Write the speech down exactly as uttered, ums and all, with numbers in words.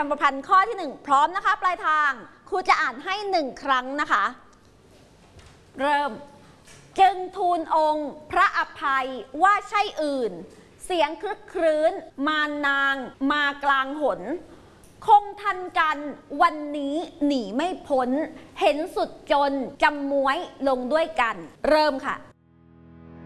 ำประพันธ์ข้อที่หนึ่งพร้อมนะคะปลายทางครูจะอ่านให้หนึ่งครั้งนะคะเริ่มจึงทูลองค์พระอภัยว่าใช่อื่นเสียงคลึกครื้นมานางมากลางหนคงทันกันวันนี้หนีไม่พ้นเห็นสุดจนจำม้วยลงด้วยกันเริ่มค่ะ